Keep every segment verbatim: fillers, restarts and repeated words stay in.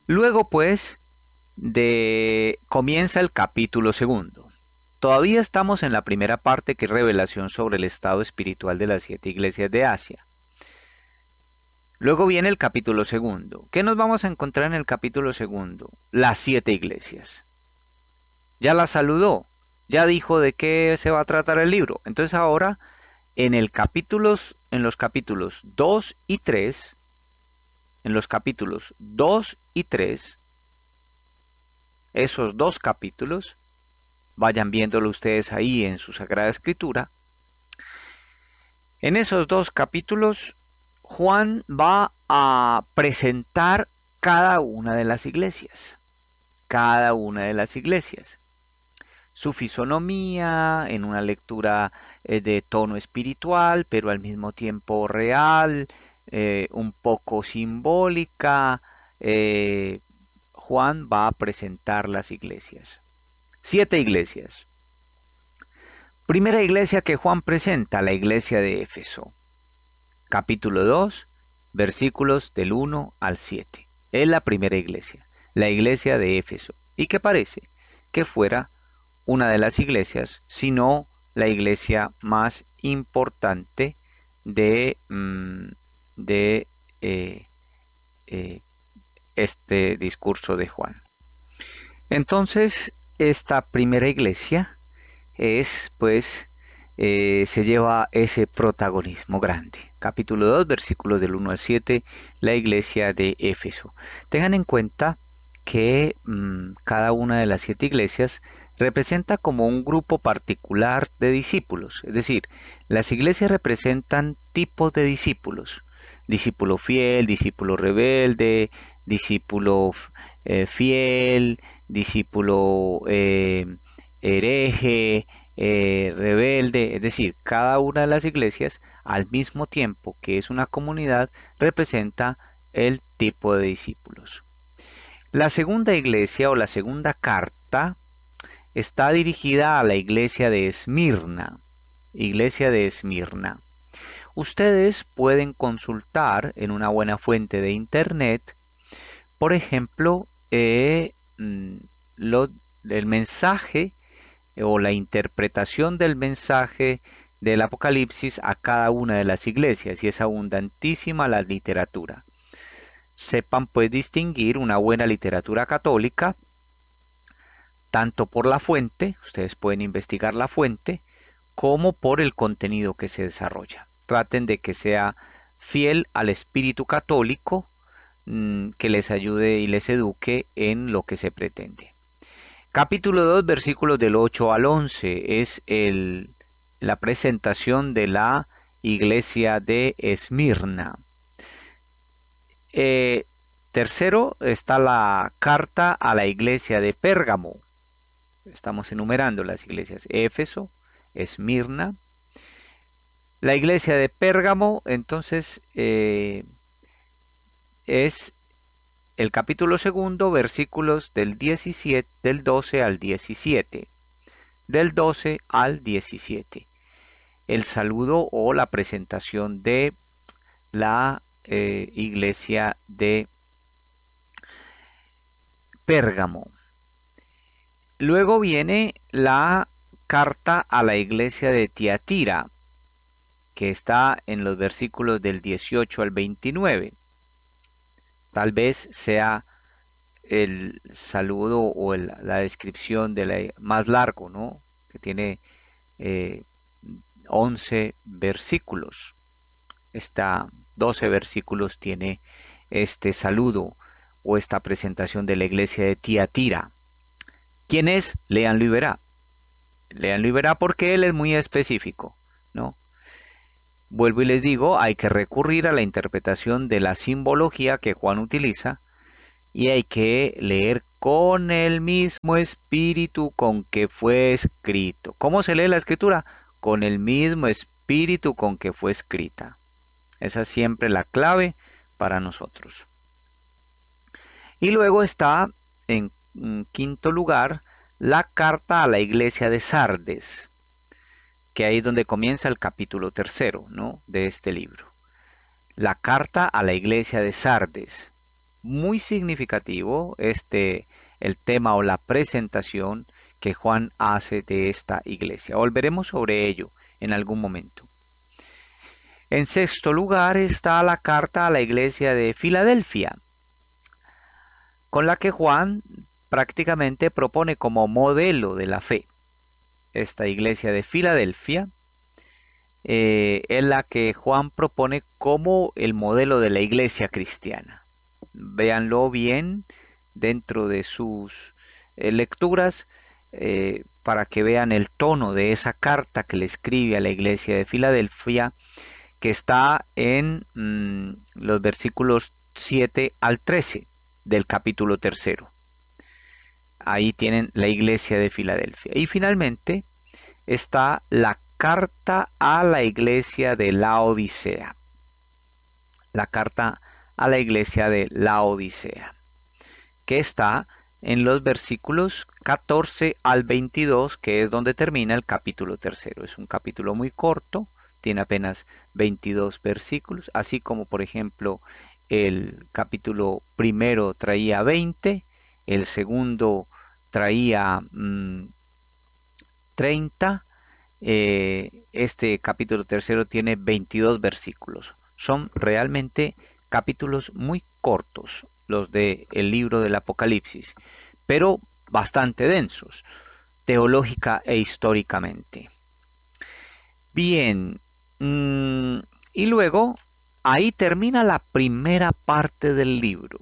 Luego, pues, de comienza el capítulo segundo. Todavía estamos en la primera parte, que es revelación sobre el estado espiritual de las siete iglesias de Asia. Luego viene el capítulo segundo. ¿Qué nos vamos a encontrar en el capítulo segundo? Las siete iglesias. Ya las saludó, ya dijo de qué se va a tratar el libro. Entonces ahora, en el capítulos, en los capítulos dos y tres, en los capítulos dos y tres, esos dos capítulos, vayan viéndolo ustedes ahí en su Sagrada Escritura. En esos dos capítulos, Juan va a presentar cada una de las iglesias, cada una de las iglesias, su fisonomía en una lectura eh, de tono espiritual, pero al mismo tiempo real, eh, un poco simbólica. eh, Juan va a presentar las iglesias. Siete iglesias. Primera iglesia que Juan presenta, la iglesia de Éfeso. Capítulo dos, versículos del uno al siete. Es la primera iglesia, la iglesia de Éfeso. Y que parece que fuera una de las iglesias, sino la iglesia más importante de, mm, de eh, eh, este discurso de Juan. Entonces, esta primera iglesia es, pues, eh, se lleva ese protagonismo grande. Capítulo dos, versículos del uno al siete, la iglesia de Éfeso. Tengan en cuenta que mmm, cada una de las siete iglesias representa como un grupo particular de discípulos. Es decir, las iglesias representan tipos de discípulos. Discípulo fiel, discípulo rebelde, discípulo eh, fiel, discípulo eh, hereje, eh, rebelde. Es decir, cada una de las iglesias, al mismo tiempo que es una comunidad, representa el tipo de discípulos. La segunda iglesia o la segunda carta está dirigida a la iglesia de Esmirna. Iglesia de Esmirna. Ustedes pueden consultar en una buena fuente de internet, por ejemplo, eh, lo, el mensaje o la interpretación del mensaje del Apocalipsis a cada una de las iglesias, y es abundantísima la literatura. Sepan pues distinguir una buena literatura católica, tanto por la fuente, ustedes pueden investigar la fuente, como por el contenido que se desarrolla. Traten de que sea fiel al espíritu católico, mmm, que les ayude y les eduque en lo que se pretende. Capítulo dos, versículos del ocho al once, es el, la presentación de la iglesia de Esmirna. Eh, tercero está la carta a la iglesia de Pérgamo. Estamos enumerando las iglesias: Éfeso, Esmirna. La iglesia de Pérgamo, entonces, eh, es el capítulo segundo, versículos del diecisiete, del doce al diecisiete. Del doce al diecisiete. El saludo o la presentación de la eh, iglesia de Pérgamo. Luego viene la carta a la iglesia de Tiatira, que está en los versículos del dieciocho al veintinueve. Tal vez sea el saludo o el, la descripción de la más largo, ¿no? Que tiene eh, once versículos. Está doce versículos tiene este saludo o esta presentación de la iglesia de Tiatira. ¿Quién es? Léanlo y verá. Léanlo y verá porque él es muy específico, ¿no? Vuelvo y les digo, hay que recurrir a la interpretación de la simbología que Juan utiliza y hay que leer con el mismo espíritu con que fue escrito. ¿Cómo se lee la escritura? Con el mismo espíritu con que fue escrita. Esa es siempre la clave para nosotros. Y luego está, en, en quinto lugar, la carta a la iglesia de Sardes, que ahí es donde comienza el capítulo tercero, ¿no?, de este libro. La carta a la iglesia de Sardes. muy significativo este el tema o la presentación que Juan hace de esta iglesia. Volveremos sobre ello en algún momento. En sexto lugar está la carta a la iglesia de Filadelfia, con la que Juan prácticamente propone como modelo de la fe. Esta iglesia de Filadelfia eh, es la que Juan propone como el modelo de la iglesia cristiana. Véanlo bien dentro de sus eh, lecturas eh, para que vean el tono de esa carta que le escribe a la iglesia de Filadelfia, que está en mmm, los versículos siete al trece del capítulo tercero. Ahí tienen la iglesia de Filadelfia. Y finalmente está la carta a la iglesia de Laodicea. La carta a la iglesia de Laodicea, que está en los versículos catorce al veintidós, que es donde termina el capítulo tercero. Es un capítulo muy corto, tiene apenas veintidós versículos, así como por ejemplo el capítulo primero traía veinte, el segundo traía mmm, treinta, eh, este capítulo tercero tiene veintidós versículos. Son realmente capítulos muy cortos los del libro del Apocalipsis, pero bastante densos, teológica e históricamente. Bien, mmm, y luego ahí termina la primera parte del libro.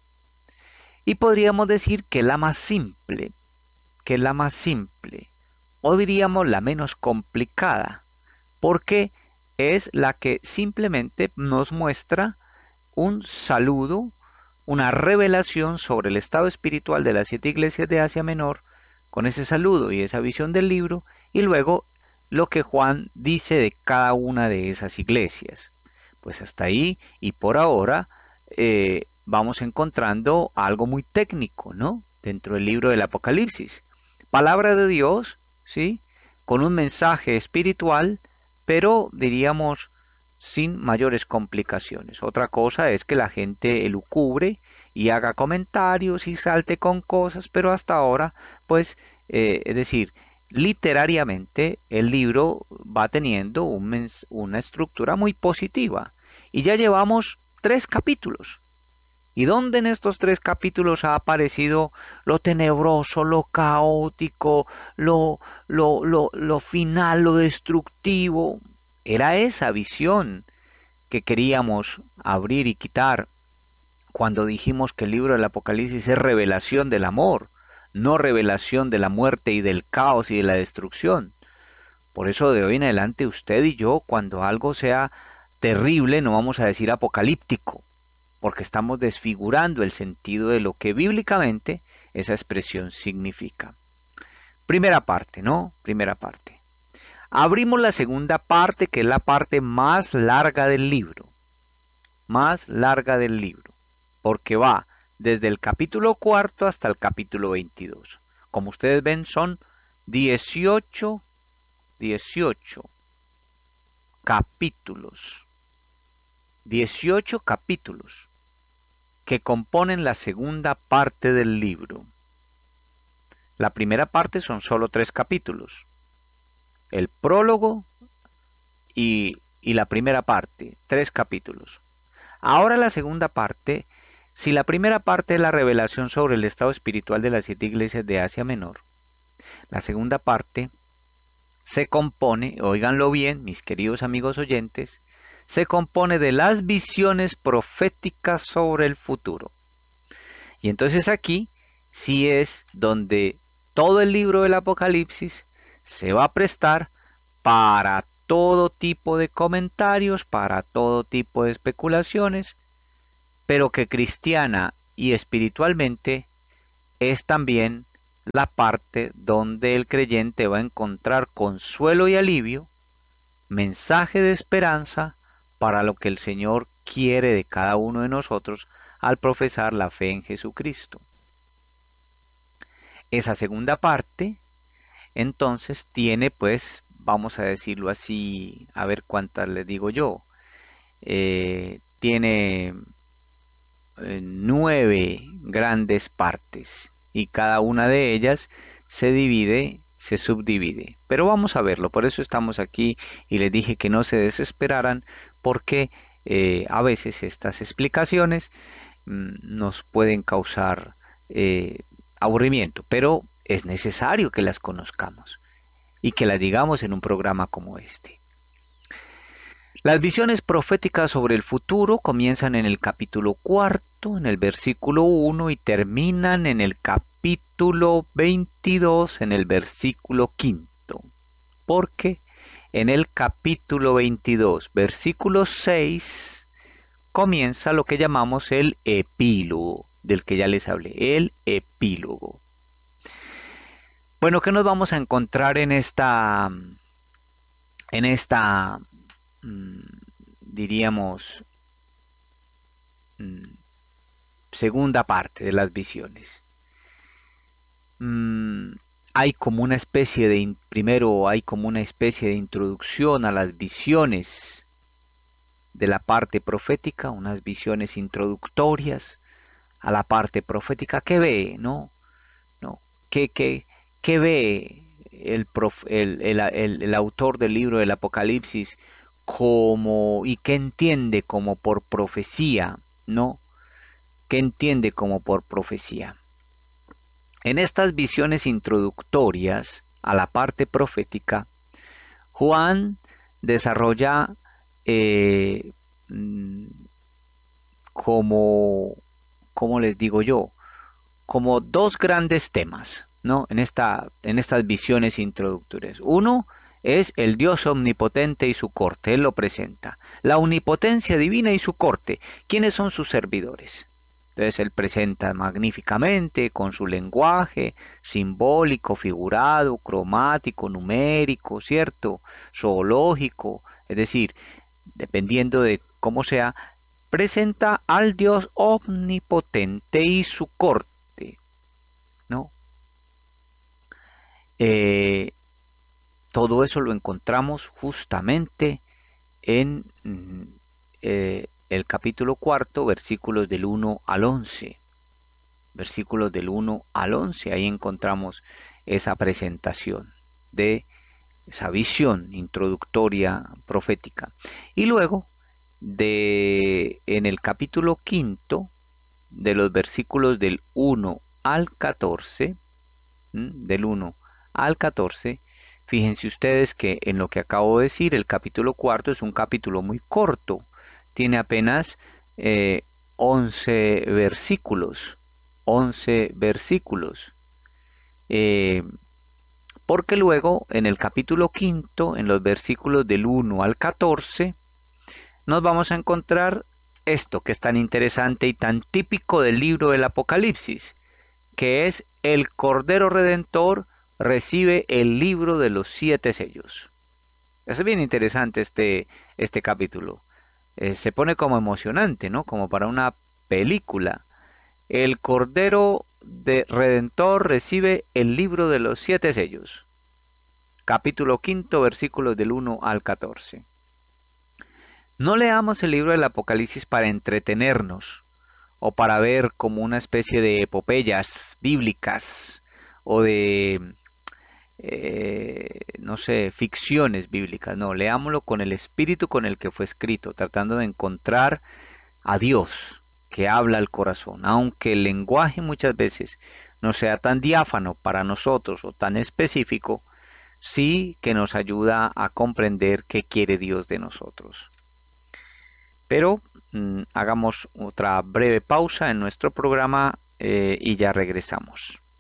Y podríamos decir que la más simple, que la más simple, o diríamos la menos complicada, porque es la que simplemente nos muestra un saludo, una revelación sobre el estado espiritual de las siete iglesias de Asia Menor, con ese saludo y esa visión del libro, y luego lo que Juan dice de cada una de esas iglesias. Pues hasta ahí, y por ahora, eh, vamos encontrando algo muy técnico, ¿no? Dentro del libro del Apocalipsis. Palabra de Dios, ¿sí? Con un mensaje espiritual, pero diríamos sin mayores complicaciones. Otra cosa es que la gente elucubre y haga comentarios y salte con cosas, pero hasta ahora, pues, eh, es decir, literariamente el libro va teniendo un una estructura muy positiva. Y ya llevamos tres capítulos. ¿Y dónde en estos tres capítulos ha aparecido lo tenebroso, lo caótico, lo, lo, lo, lo final, lo destructivo? Era esa visión que queríamos abrir y quitar cuando dijimos que el libro del Apocalipsis es revelación del amor, no revelación de la muerte y del caos y de la destrucción. Por eso de hoy en adelante usted y yo, cuando algo sea terrible, no vamos a decir apocalíptico, porque estamos desfigurando el sentido de lo que bíblicamente esa expresión significa. Primera parte, ¿no? Primera parte. Abrimos la segunda parte, que es la parte más larga del libro. Más larga del libro, porque va desde el capítulo cuarto hasta el capítulo veintidós. Como ustedes ven, son dieciocho, dieciocho capítulos. dieciocho capítulos que componen la segunda parte del libro. La primera parte son solo tres capítulos. El prólogo y, y la primera parte, tres capítulos. Ahora la segunda parte, si la primera parte es la revelación sobre el estado espiritual de las siete iglesias de Asia Menor, la segunda parte se compone, óiganlo bien, mis queridos amigos oyentes, se compone de las visiones proféticas sobre el futuro. Y entonces aquí sí es donde todo el libro del Apocalipsis se va a prestar para todo tipo de comentarios, para todo tipo de especulaciones, pero que cristiana y espiritualmente es también la parte donde el creyente va a encontrar consuelo y alivio, mensaje de esperanza para lo que el Señor quiere de cada uno de nosotros al profesar la fe en Jesucristo. Esa segunda parte, entonces, tiene pues, vamos a decirlo así, a ver cuántas les digo yo, eh, tiene eh, nueve grandes partes y cada una de ellas se divide, se subdivide. Pero vamos a verlo, por eso estamos aquí y les dije que no se desesperaran porque eh, a veces estas explicaciones mm, nos pueden causar eh, aburrimiento, pero es necesario que las conozcamos y que las digamos en un programa como este. Las visiones proféticas sobre el futuro comienzan en el capítulo cuarto, en el versículo uno, y terminan en el capítulo veintidós, en el versículo quinto. Porque en el capítulo veintidós, versículo seis, comienza lo que llamamos el epílogo, del que ya les hablé, el epílogo. Bueno, ¿qué nos vamos a encontrar en esta, en esta, mmm, diríamos, mmm, segunda parte de las visiones? Mm, hay como una especie de, primero hay como una especie de introducción a las visiones de la parte profética, unas visiones introductorias a la parte profética. ¿Qué ve? ¿No? ¿No? ¿Qué, qué, qué ve el, prof, el, el, el, el autor del libro del Apocalipsis como y qué entiende como por profecía? ¿No? ¿Qué entiende como por profecía? En estas visiones introductorias a la parte profética, Juan desarrolla eh, como, ¿cómo les digo yo? Como dos grandes temas, ¿no? En esta, en estas visiones introductorias. Uno es el Dios omnipotente y su corte, él lo presenta. La omnipotencia divina y su corte. ¿Quiénes son sus servidores? Entonces él presenta magníficamente con su lenguaje simbólico, figurado, cromático, numérico, ¿cierto? Zoológico, es decir, dependiendo de cómo sea, presenta al Dios omnipotente y su corte, ¿no? Eh, todo eso lo encontramos justamente en eh, el capítulo cuarto, versículos del uno al once. Versículos del uno al once, ahí encontramos esa presentación de esa visión introductoria profética. Y luego, de, en el capítulo quinto, de los versículos del uno al catorce, ¿m? del uno al catorce, fíjense ustedes que en lo que acabo de decir, el capítulo cuarto es un capítulo muy corto, tiene apenas eh, once versículos, once versículos, eh, porque luego en el capítulo quinto, en los versículos del uno al catorce, nos vamos a encontrar esto que es tan interesante y tan típico del libro del Apocalipsis, que es el Cordero Redentor recibe el libro de los siete sellos. Es bien interesante este, este capítulo. Eh, se pone como emocionante, ¿no? Como para una película. El Cordero de Redentor recibe el libro de los siete sellos. Capítulo quinto, versículos del uno al catorce. No leamos el libro del Apocalipsis para entretenernos o para ver como una especie de epopeyas bíblicas o de, eh, no sé, ficciones bíblicas. No, leámoslo con el espíritu con el que fue escrito, tratando de encontrar a Dios que habla al corazón, aunque el lenguaje muchas veces no sea tan diáfano para nosotros o tan específico, sí que nos ayuda a comprender qué quiere Dios de nosotros. Pero mmm, hagamos otra breve pausa en nuestro programa eh, y ya regresamos.